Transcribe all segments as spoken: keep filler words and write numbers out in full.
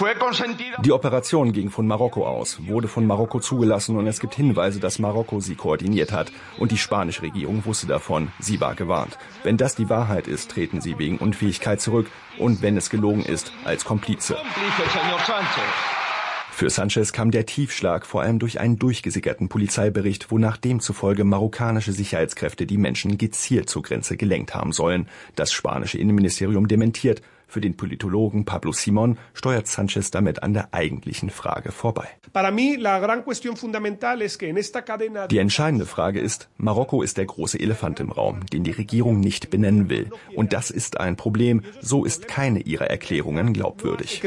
Die Operation ging von Marokko aus, wurde von Marokko zugelassen und es gibt Hinweise, dass Marokko sie koordiniert hat. Und die spanische Regierung wusste davon, sie war gewarnt. Wenn das die Wahrheit ist, treten sie wegen Unfähigkeit zurück und wenn es gelogen ist, als Komplize. Für Sánchez kam der Tiefschlag vor allem durch einen durchgesickerten Polizeibericht, wonach demzufolge marokkanische Sicherheitskräfte die Menschen gezielt zur Grenze gelenkt haben sollen. Das spanische Innenministerium dementiert. Für den Politologen Pablo Simón steuert Sánchez damit an der eigentlichen Frage vorbei. Die entscheidende Frage ist, Marokko ist der große Elefant im Raum, den die Regierung nicht benennen will. Und das ist ein Problem. So ist keine ihrer Erklärungen glaubwürdig.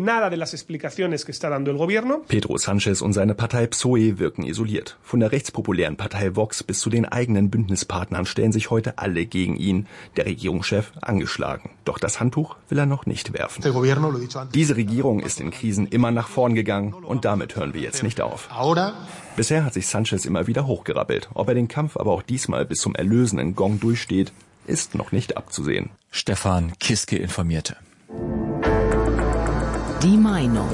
Pedro Sánchez und seine Partei P S O E wirken isoliert. Von der rechtspopulären Partei Vox bis zu den eigenen Bündnispartnern stellen sich heute alle gegen ihn. Der Regierungschef angeschlagen. Doch das Handtuch will er noch nicht werfen. Diese Regierung ist in Krisen immer nach vorn gegangen und damit hören wir jetzt nicht auf. Bisher hat sich Sánchez immer wieder hochgerappelt. Ob er den Kampf aber auch diesmal bis zum erlösenden Gong durchsteht, ist noch nicht abzusehen. Stefan Kiske informierte. Die Meinung.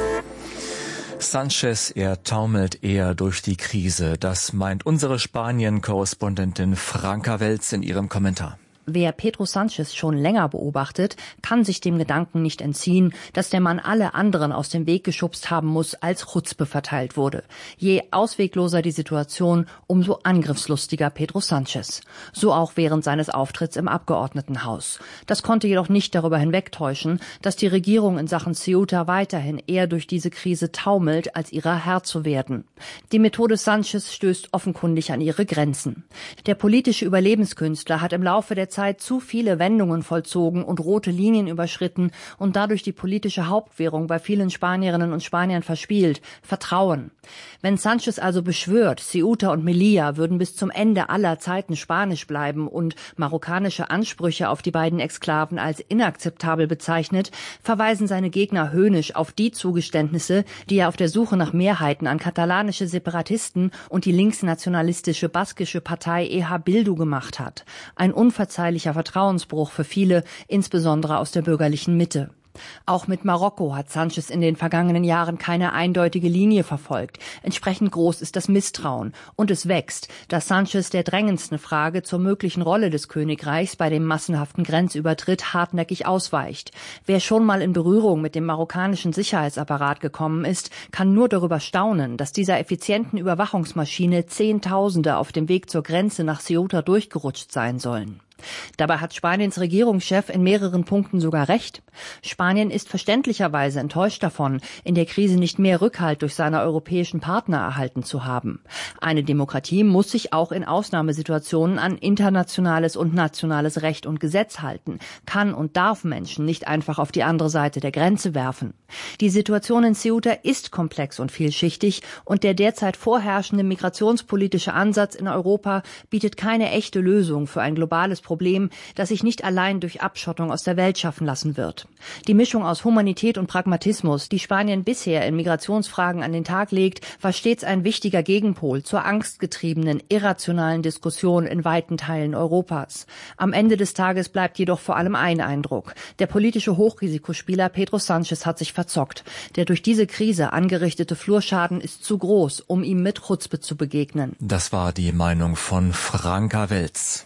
Sánchez, er taumelt eher durch die Krise. Das meint unsere Spanien-Korrespondentin Franka Welz in ihrem Kommentar. Wer Pedro Sánchez schon länger beobachtet, kann sich dem Gedanken nicht entziehen, dass der Mann alle anderen aus dem Weg geschubst haben muss, als Chutzpe verteilt wurde. Je auswegloser die Situation, umso angriffslustiger Pedro Sánchez. So auch während seines Auftritts im Abgeordnetenhaus. Das konnte jedoch nicht darüber hinwegtäuschen, dass die Regierung in Sachen Ceuta weiterhin eher durch diese Krise taumelt, als ihrer Herr zu werden. Die Methode Sánchez stößt offenkundig an ihre Grenzen. Der politische Überlebenskünstler hat im Laufe der Zeit zu viele Wendungen vollzogen und rote Linien überschritten und dadurch die politische Hauptwährung bei vielen Spanierinnen und Spaniern verspielt, Vertrauen. Wenn Sánchez also beschwört, Ceuta und Melilla würden bis zum Ende aller Zeiten spanisch bleiben und marokkanische Ansprüche auf die beiden Exklaven als inakzeptabel bezeichnet, verweisen seine Gegner höhnisch auf die Zugeständnisse, die er auf der Suche nach Mehrheiten an katalanische Separatisten und die linksnationalistische baskische Partei E H Bildu gemacht hat. Ein unverzeihlicher Vertrauensbruch für viele, insbesondere aus der bürgerlichen Mitte. Auch mit Marokko hat Sánchez in den vergangenen Jahren keine eindeutige Linie verfolgt. Entsprechend groß ist das Misstrauen. Und es wächst, dass Sánchez der drängendsten Frage zur möglichen Rolle des Königreichs bei dem massenhaften Grenzübertritt hartnäckig ausweicht. Wer schon mal in Berührung mit dem marokkanischen Sicherheitsapparat gekommen ist, kann nur darüber staunen, dass dieser effizienten Überwachungsmaschine Zehntausende auf dem Weg zur Grenze nach Ceuta durchgerutscht sein sollen. Dabei hat Spaniens Regierungschef in mehreren Punkten sogar recht. Spanien ist verständlicherweise enttäuscht davon, in der Krise nicht mehr Rückhalt durch seine europäischen Partner erhalten zu haben. Eine Demokratie muss sich auch in Ausnahmesituationen an internationales und nationales Recht und Gesetz halten, kann und darf Menschen nicht einfach auf die andere Seite der Grenze werfen. Die Situation in Ceuta ist komplex und vielschichtig und der derzeit vorherrschende migrationspolitische Ansatz in Europa bietet keine echte Lösung für ein globales Problem, das sich nicht allein durch Abschottung aus der Welt schaffen lassen wird. Die Mischung aus Humanität und Pragmatismus, die Spanien bisher in Migrationsfragen an den Tag legt, war stets ein wichtiger Gegenpol zur angstgetriebenen, irrationalen Diskussion in weiten Teilen Europas. Am Ende des Tages bleibt jedoch vor allem ein Eindruck. Der politische Hochrisikospieler Pedro Sánchez hat sich verzockt. Der durch diese Krise angerichtete Flurschaden ist zu groß, um ihm mit Chutzpe zu begegnen. Das war die Meinung von Franka Welz.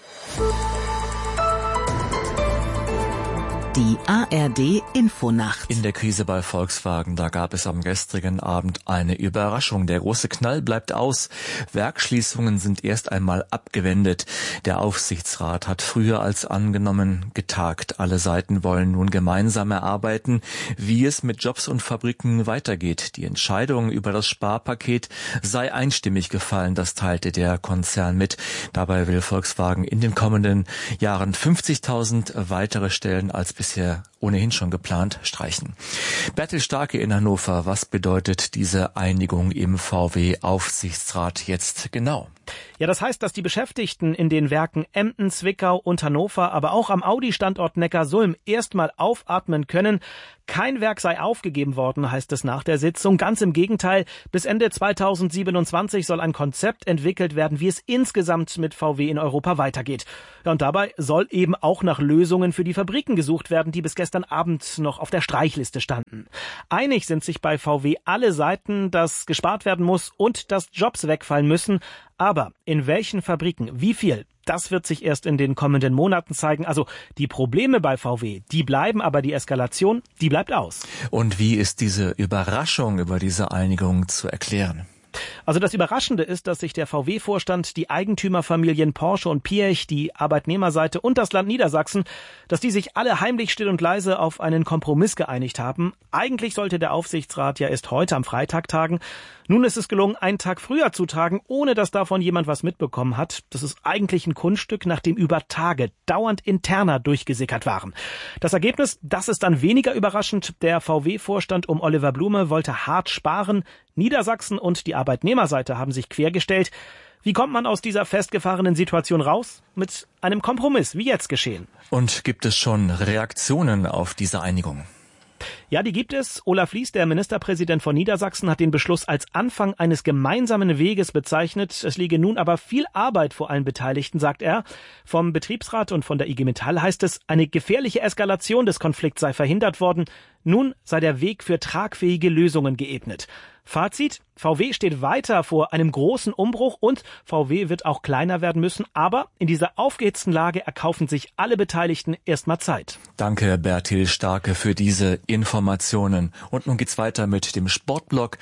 Die A R D-Infonacht. In der Krise bei Volkswagen, da gab es am gestrigen Abend eine Überraschung. Der große Knall bleibt aus. Werksschließungen sind erst einmal abgewendet. Der Aufsichtsrat hat früher als angenommen getagt. Alle Seiten wollen nun gemeinsam erarbeiten, wie es mit Jobs und Fabriken weitergeht. Die Entscheidung über das Sparpaket sei einstimmig gefallen, das teilte der Konzern mit. Dabei will Volkswagen in den kommenden Jahren fünfzigtausend weitere Stellen als bisher ohnehin schon geplant streichen. Bertel Starke in Hannover, was bedeutet diese Einigung im V W-Aufsichtsrat jetzt genau? Ja, das heißt, dass die Beschäftigten in den Werken Emden, Zwickau und Hannover, aber auch am Audi-Standort Neckarsulm erstmal aufatmen können. Kein Werk sei aufgegeben worden, heißt es nach der Sitzung. Ganz im Gegenteil, bis Ende zweitausendsiebenundzwanzig soll ein Konzept entwickelt werden, wie es insgesamt mit V W in Europa weitergeht. Ja, und dabei soll eben auch nach Lösungen für die Fabriken gesucht werden, die bis gestern gestern Abend noch auf der Streichliste standen. Einig sind sich bei V W alle Seiten, dass gespart werden muss und dass Jobs wegfallen müssen. Aber in welchen Fabriken, wie viel? Das wird sich erst in den kommenden Monaten zeigen. Also die Probleme bei V W, die bleiben, aber die Eskalation, die bleibt aus. Und wie ist diese Überraschung über diese Einigung zu erklären? Also das Überraschende ist, dass sich der V W-Vorstand, die Eigentümerfamilien Porsche und Piech, die Arbeitnehmerseite und das Land Niedersachsen, dass die sich alle heimlich still und leise auf einen Kompromiss geeinigt haben. Eigentlich sollte der Aufsichtsrat ja erst heute am Freitag tagen. Nun ist es gelungen, einen Tag früher zu tagen, ohne dass davon jemand was mitbekommen hat. Das ist eigentlich ein Kunststück, nachdem über Tage dauernd Interna durchgesickert waren. Das Ergebnis, das ist dann weniger überraschend. Der V W-Vorstand um Oliver Blume wollte hart sparen. Niedersachsen und die Arbeitnehmerseite haben sich quergestellt. Wie kommt man aus dieser festgefahrenen Situation raus? Mit einem Kompromiss, wie jetzt geschehen. Und gibt es schon Reaktionen auf diese Einigung? Ja, die gibt es. Olaf Lies, der Ministerpräsident von Niedersachsen, hat den Beschluss als Anfang eines gemeinsamen Weges bezeichnet. Es liege nun aber viel Arbeit vor allen Beteiligten, sagt er. Vom Betriebsrat und von der I G Metall heißt es, eine gefährliche Eskalation des Konflikts sei verhindert worden. Nun sei der Weg für tragfähige Lösungen geebnet. Fazit, V W steht weiter vor einem großen Umbruch und V W wird auch kleiner werden müssen. Aber in dieser aufgehitzten Lage erkaufen sich alle Beteiligten erstmal Zeit. Danke, Bertil Starke, für diese Informationen. Und nun geht's weiter mit dem Sportblog.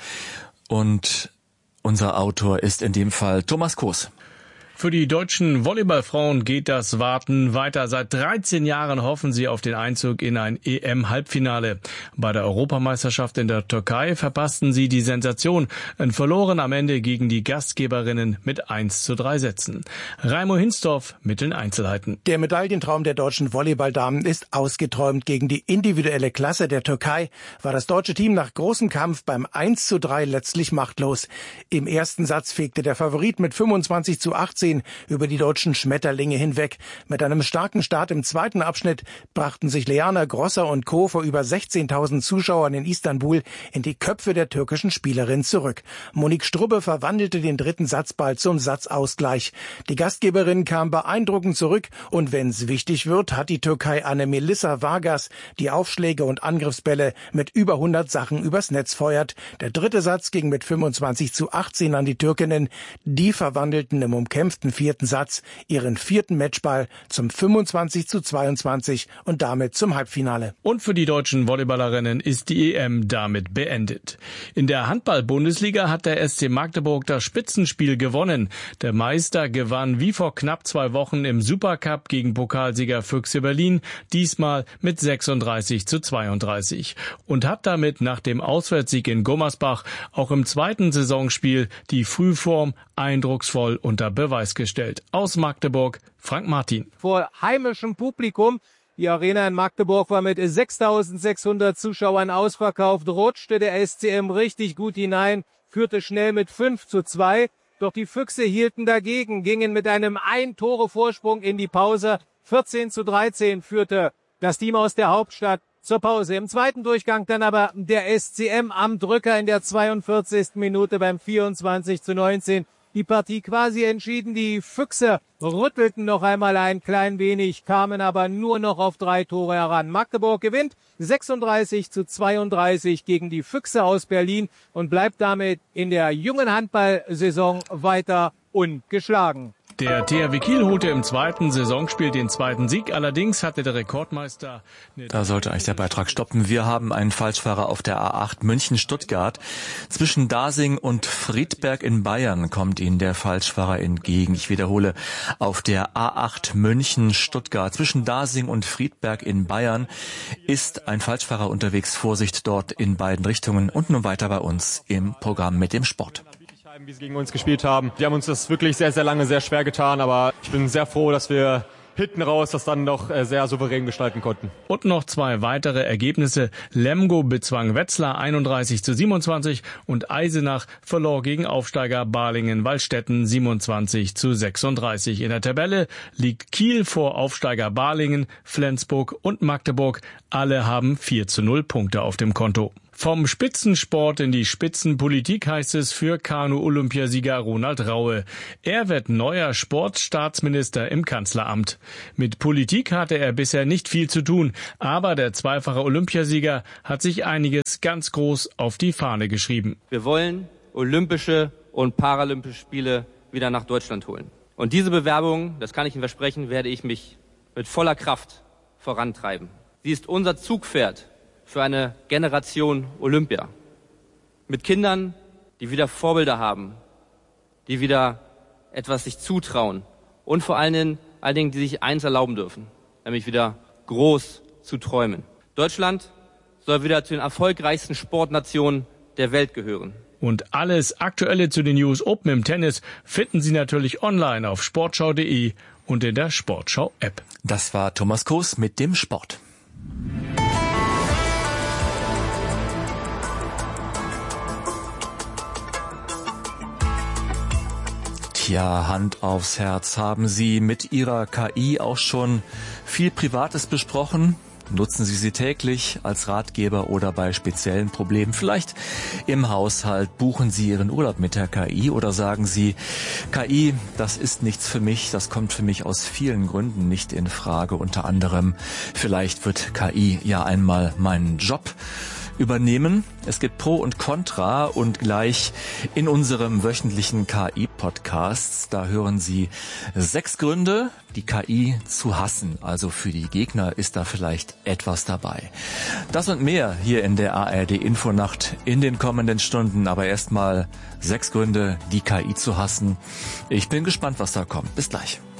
Und unser Autor ist in dem Fall Thomas Koos. Für die deutschen Volleyballfrauen geht das Warten weiter. Seit dreizehn Jahren hoffen sie auf den Einzug in ein E M-Halbfinale. Bei der Europameisterschaft in der Türkei verpassten sie die Sensation und verloren am Ende gegen die Gastgeberinnen mit eins zu drei Sätzen. Raimo Hinsdorf mit den Einzelheiten. Der Medaillentraum der deutschen Volleyballdamen ist ausgeträumt. Gegen die individuelle Klasse der Türkei war das deutsche Team nach großem Kampf beim eins zu drei letztlich machtlos. Im ersten Satz fegte der Favorit mit fünfundzwanzig zu achtzehn über die deutschen Schmetterlinge hinweg. Mit einem starken Start im zweiten Abschnitt brachten sich Leana Grosser und Co. vor über sechzehntausend Zuschauern in Istanbul in die Köpfe der türkischen Spielerin zurück. Monique Strubbe verwandelte den dritten Satzball zum Satzausgleich. Die Gastgeberin kam beeindruckend zurück und wenn es wichtig wird, hat die Türkei eine Melissa Vargas, die Aufschläge und Angriffsbälle mit über hundert Sachen übers Netz feuert. Der dritte Satz ging mit fünfundzwanzig zu achtzehn an die Türkinnen. Die verwandelten im umkämpften vierten Satz ihren vierten Matchball zum fünfundzwanzig zu zweiundzwanzig und damit zum Halbfinale. Und für die deutschen Volleyballerinnen ist die E M damit beendet. In der Handball-Bundesliga hat der S C Magdeburg das Spitzenspiel gewonnen. Der Meister gewann wie vor knapp zwei Wochen im Supercup gegen Pokalsieger Füchse Berlin, diesmal mit sechsunddreißig zu zweiunddreißig und hat damit nach dem Auswärtssieg in Gummersbach auch im zweiten Saisonspiel die Frühform eindrucksvoll unter Beweis gestellt. Aus Magdeburg, Frank Martin. Vor heimischem Publikum. Die Arena in Magdeburg war mit sechstausendsechshundert Zuschauern ausverkauft, rutschte der S C M richtig gut hinein, führte schnell mit fünf zu zwei. Doch die Füchse hielten dagegen, gingen mit einem Ein-Tore-Vorsprung in die Pause. vierzehn zu dreizehn führte das Team aus der Hauptstadt zur Pause. Im zweiten Durchgang dann aber der S C M am Drücker in der zweiundvierzigsten Minute beim vierundzwanzig zu neunzehn. Die Partie quasi entschieden. Die Füchse rüttelten noch einmal ein klein wenig, kamen aber nur noch auf drei Tore heran. Magdeburg gewinnt sechsunddreißig zu zweiunddreißig gegen die Füchse aus Berlin und bleibt damit in der jungen Handballsaison weiter ungeschlagen. Der T H W Kiel holte im zweiten Saisonspiel den zweiten Sieg. Allerdings hatte der Rekordmeister... Da sollte eigentlich der Beitrag stoppen. Wir haben einen Falschfahrer auf der A acht München-Stuttgart. Zwischen Dasing und Friedberg in Bayern kommt Ihnen der Falschfahrer entgegen. Ich wiederhole, auf der A acht München-Stuttgart zwischen Dasing und Friedberg in Bayern ist ein Falschfahrer unterwegs. Vorsicht dort in beiden Richtungen. Und nun weiter bei uns im Programm mit dem Sport. Wie sie gegen uns gespielt haben. Wir haben uns das wirklich sehr, sehr lange sehr schwer getan, aber ich bin sehr froh, dass wir hinten raus das dann doch sehr souverän gestalten konnten. Und noch zwei weitere Ergebnisse. Lemgo bezwang Wetzlar einunddreißig zu siebenundzwanzig und Eisenach verlor gegen Aufsteiger Balingen-Wallstätten siebenundzwanzig zu sechsunddreißig. In der Tabelle liegt Kiel vor Aufsteiger Balingen, Flensburg und Magdeburg. Alle haben vier zu null Punkte auf dem Konto. Vom Spitzensport in die Spitzenpolitik heißt es für Kanu-Olympiasieger Ronald Raue. Er wird neuer Sportstaatsminister im Kanzleramt. Mit Politik hatte er bisher nicht viel zu tun, aber der zweifache Olympiasieger hat sich einiges ganz groß auf die Fahne geschrieben. Wir wollen Olympische und Paralympische Spiele wieder nach Deutschland holen. Und diese Bewerbung, das kann ich Ihnen versprechen, werde ich mich mit voller Kraft vorantreiben. Sie ist unser Zugpferd für eine Generation Olympia. Mit Kindern, die wieder Vorbilder haben, die wieder etwas sich zutrauen und vor allen Dingen, allen Dingen, die sich eins erlauben dürfen, nämlich wieder groß zu träumen. Deutschland soll wieder zu den erfolgreichsten Sportnationen der Welt gehören. Und alles Aktuelle zu den U S Open im Tennis finden Sie natürlich online auf sportschau punkt de und in der Sportschau-App. Das war Thomas Koos mit dem Sport. Tja, Hand aufs Herz. Haben Sie mit Ihrer K I auch schon viel Privates besprochen? Nutzen Sie sie täglich als Ratgeber oder bei speziellen Problemen? Vielleicht im Haushalt. Buchen Sie Ihren Urlaub mit der K I oder sagen Sie, K I, das ist nichts für mich, das kommt für mich aus vielen Gründen nicht in Frage. Unter anderem, vielleicht wird K I ja einmal meinen Job übernehmen. Es gibt Pro und Contra und gleich in unserem wöchentlichen K I-Podcast, da hören Sie sechs Gründe, die K I zu hassen. Also für die Gegner ist da vielleicht etwas dabei. Das und mehr hier in der A R D-Infonacht in den kommenden Stunden. Aber erstmal sechs Gründe, die K I zu hassen. Ich bin gespannt, was da kommt. Bis gleich.